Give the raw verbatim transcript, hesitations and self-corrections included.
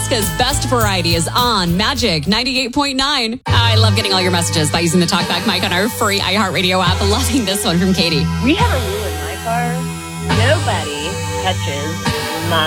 Alaska's best variety is on Magic ninety-eight point nine. I love getting all your messages by using the TalkBack mic on our free iHeartRadio app. Loving this one from Katie. We have a rule in my car. Nobody touches my